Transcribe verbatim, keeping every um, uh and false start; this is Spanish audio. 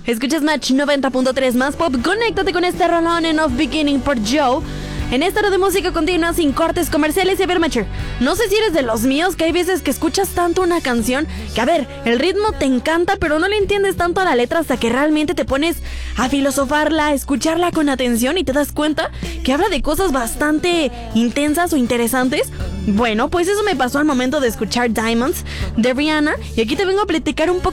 Escuchas Match noventa punto tres más pop. Conéctate con este rolón en Off Beginning por Joe. En esta hora de música continua sin cortes comerciales. Y a ver, Matcher, no sé si eres de los míos, que hay veces que escuchas tanto una canción que, a ver, el ritmo te encanta, pero no le entiendes tanto a la letra hasta que realmente te pones a filosofarla, a escucharla con atención y te das cuenta que habla de cosas bastante intensas o interesantes. Bueno, pues eso me pasó al momento de escuchar Diamonds de Rihanna, y aquí te vengo a platicar un poco